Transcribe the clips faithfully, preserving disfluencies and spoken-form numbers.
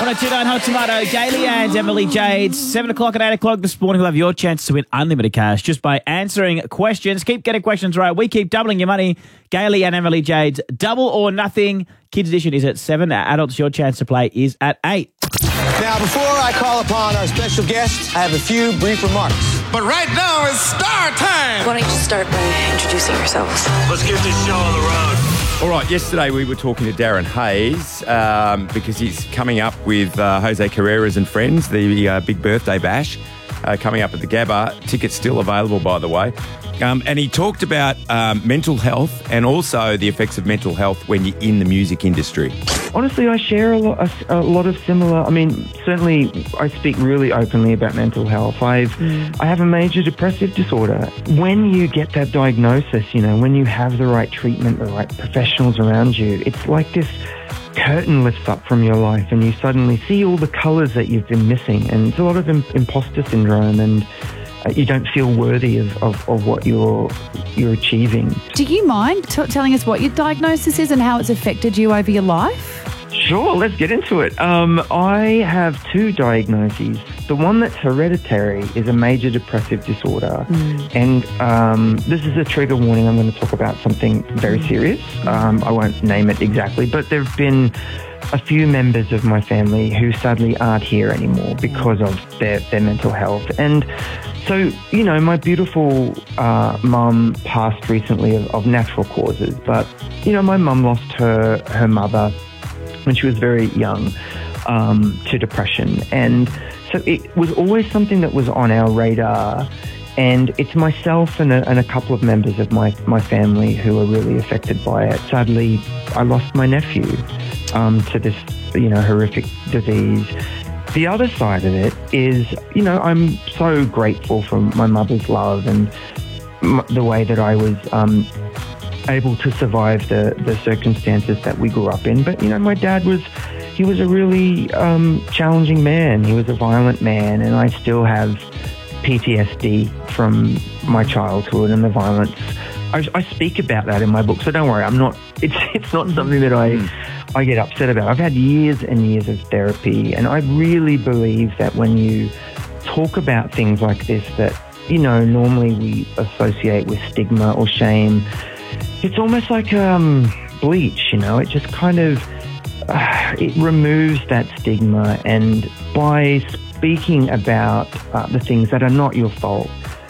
one oh two point nine Hot Tomato, Gaily and Emily Jade. seven o'clock and eight o'clock this morning will have your chance to win unlimited cash just by answering questions. Keep getting questions right. We keep doubling your money. Gaily and Emily Jade's Double or Nothing. Kids edition is at seven. Adults, your chance to play is at eight. Now, before I call upon our special guest, I have a few brief remarks. But right now it's star time. Why don't you just start by introducing yourselves? Let's get this show on the road. All right, yesterday we were talking to Darren Hayes um, because he's coming up with uh, Jose Carreras and friends, the uh, big birthday bash uh, coming up at the Gabba. Tickets still available, by the way. Um, and he talked about um, mental health and also the effects of mental health when you're in the music industry. Honestly, I share a lot, a, a lot of similar. I mean, certainly, I speak really openly about mental health. I've, mm. I have a major depressive disorder. When you get that diagnosis, you know, when you have the right treatment, the right professionals around you, it's like this curtain lifts up from your life, and you suddenly see all the colours that you've been missing. And it's a lot of im- imposter syndrome, and uh, you don't feel worthy of, of, of what you're you're achieving. Do you mind t- telling us what your diagnosis is and how it's affected you over your life? Sure, let's get into it. Um, I have two diagnoses. The one that's hereditary is a major depressive disorder. Mm. And um, this is a trigger warning. I'm going to talk about something very serious. Um, I won't name it exactly, but there have been a few members of my family who sadly aren't here anymore because of their, their mental health. And so, you know, my beautiful uh, mum passed recently of, of natural causes. But, you know, my mum lost her, her mother when she was very young um, to depression. And so it was always something that was on our radar. And it's myself and a, and a couple of members of my, my family who are really affected by it. Sadly, I lost my nephew um, to this, you know, horrific disease. The other side of it is, you know, I'm so grateful for my mother's love and m- the way that I was um, able to survive the, the circumstances that we grew up in. But, you know, my dad was, he was a really um, challenging man. He was a violent man, and I still have P T S D from my childhood and the violence. I, I speak about that in my book, so don't worry, I'm not, it's it's not something that I, mm. I get upset about. I've had years and years of therapy, and I really believe that when you talk about things like this that, you know, normally we associate with stigma or shame, it's almost like um, bleach, you know, it just kind of, uh, it removes that stigma. And by speaking about uh, the things that are not your fault,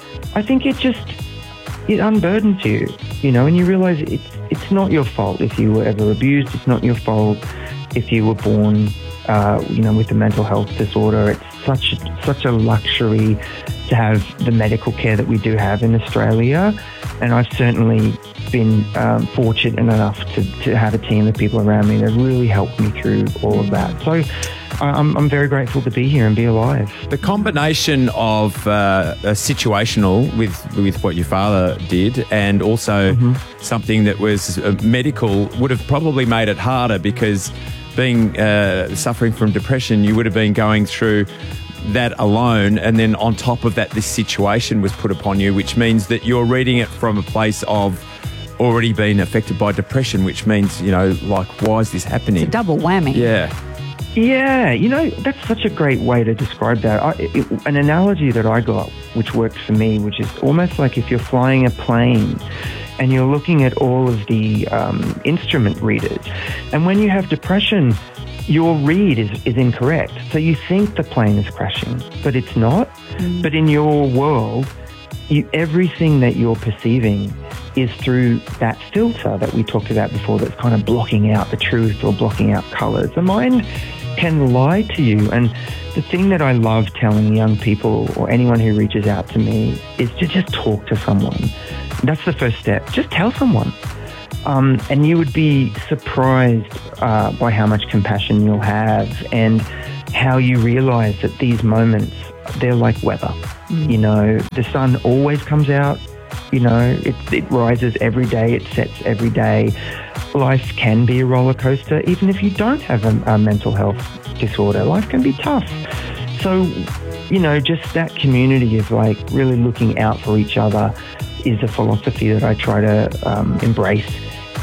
I think it just, it unburdens you, you know, and you realise it's, it's not your fault if you were ever abused. It's not your fault if you were born, uh, you know, with a mental health disorder. It's such, such a luxury to have the medical care that we do have in Australia. And I've certainly been um, fortunate enough to, to have a team of people around me that really helped me through all of that. So I'm, I'm very grateful to be here and be alive. The combination of uh, a situational with with what your father did and also mm-hmm. something that was uh, medical would have probably made it harder, because being uh, suffering from depression, you would have been going through that alone, and then on top of that, this situation was put upon you, which means that you're reading it from a place of already being affected by depression, which means, you know, like, why is this happening? It's a double whammy. Yeah. Yeah, you know, that's such a great way to describe that. I, it, an analogy that I got, which works for me, which is almost like if you're flying a plane and you're looking at all of the um, instrument readers, and when you have depression, your read is, is incorrect. So you think the plane is crashing, but it's not. Mm. But in your world, you, everything that you're perceiving is through that filter that we talked about before, that's kind of blocking out the truth or blocking out colours. The mind can lie to you. And the thing that I love telling young people or anyone who reaches out to me is to just talk to someone. That's the first step. Just tell someone. Um, and you would be surprised uh, by how much compassion you'll have and how you realise that these moments, they're like weather. Mm. You know, the sun always comes out. You know, it, it rises every day, it sets every day. Life can be a roller coaster, even if you don't have a, a mental health disorder. Life can be tough. So, you know, just that community of like really looking out for each other is a philosophy that I try to um, embrace.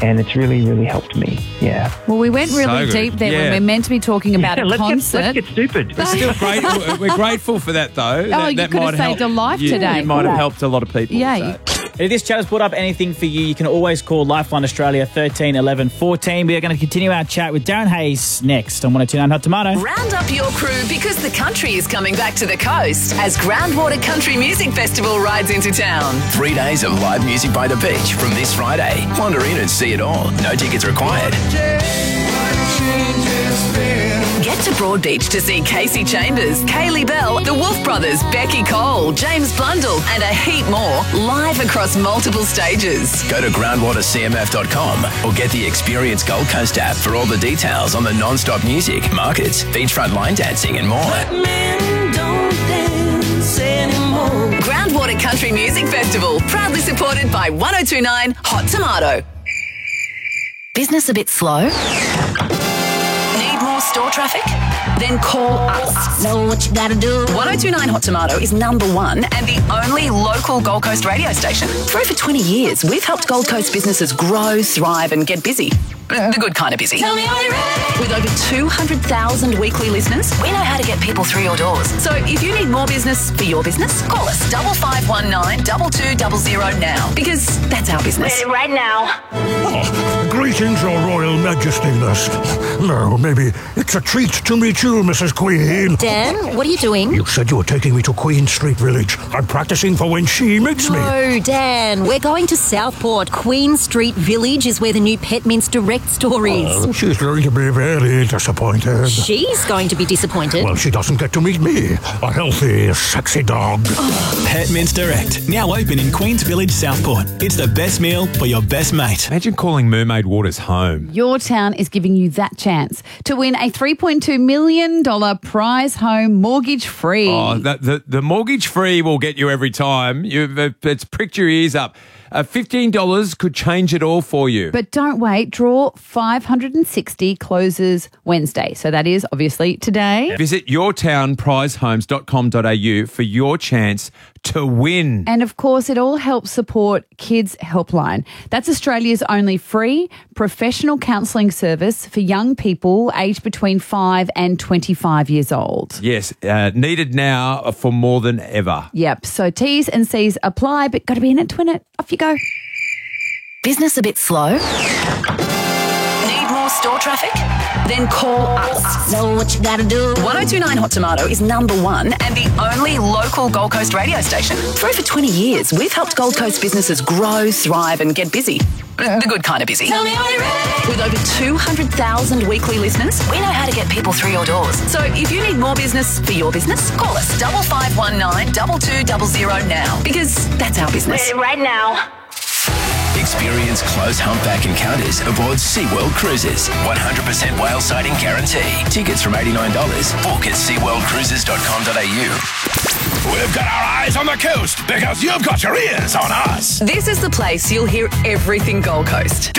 and it's really, really helped me. Yeah. Well, we went really So good. deep there Yeah. when we're meant to be talking about Yeah, a let's, concert. get, let's get stupid. We're still great. We're grateful for that, though. Oh, that, you that could have might saved help. a life You- today. It might have helped a lot of people. Yeah, so. you- If this chat has brought up anything for you, you can always call Lifeline Australia thirteen eleven fourteen. We are going to continue our chat with Darren Hayes next on one oh two nine Hot Tomato. Round up your crew because the country is coming back to the coast as Groundwater Country Music Festival rides into town. Three days of live music by the beach from this Friday. Wander in and see it all. No tickets required. Get to Broadbeach to see Casey Chambers, Kaylee Bell, the Wolf Brothers, Becky Cole, James Blundell, and a heap more live across multiple stages. Go to groundwater c m f dot com or get the Experience Gold Coast app for all the details on the non-stop music, markets, beachfront line dancing and more. Groundwater Country Music Festival, proudly supported by one oh two nine Hot Tomato. Business a bit slow? Need more store traffic? Then call us. Know what you gotta do. one oh two nine Hot Tomato is number one and the only local Gold Coast radio station. For over twenty years, we've helped Gold Coast businesses grow, thrive and get busy. The good kind of busy. Tell me are you ready? With over two hundred thousand weekly listeners, we know how to get people through your doors. So if you need more business for your business, call us double five one nine double two double zero now because that's our business. Ready right now. Oh, greetings, Your Royal Majestiness. No, maybe it's a treat to meet you, Missus Queen. Dan, what are you doing? You said you were taking me to Queen Street Village. I'm practicing for when she meets me. No, Dan, we're going to Southport. Queen Street Village is where the new Pet Mince Direct store is. Oh, she's going to be very disappointed. She's going to be disappointed. Well, she doesn't get to meet me, a healthy, sexy dog. Pet Mince Direct, now open in Queens Village, Southport. It's the best meal for your best mate. Imagine calling Mermaid Waters home. Your town is giving you that chance to win a three point two million dollars prize home mortgage free. Oh, the, the, the mortgage free will get you every time. You've, it's pricked your ears up. Uh, fifteen dollars could change it all for you. But don't wait, draw five hundred sixty closes Wednesday. So that is obviously today. Visit your town prize homes dot com dot a u for your chance to win. And of course, it all helps support Kids Helpline. That's Australia's only free professional counselling service for young people aged between five and twenty-five years old. Yes, uh, needed now for more than ever. Yep, so T's and C's apply, but got to be in it to win it. Off you go. Business a bit slow? Need more store traffic? Then call us. Know what you gotta do. one oh two nine Hot Tomato is number one and the only local Gold Coast radio station. For over twenty years, we've helped Gold Coast businesses grow, thrive and get busy. The good kind of busy. Tell me are you ready? With over two hundred thousand weekly listeners, we know how to get people through your doors. So if you need more business for your business, call us double five one nine double two double zero now because that's our business. Ready right now. Experience close humpback encounters aboard SeaWorld Cruises. one hundred percent whale sighting guarantee. Tickets from eighty-nine dollars. Book at sea world cruises dot com dot a u. We've got our eyes on the coast because you've got your ears on us. This is the place you'll hear everything Gold Coast.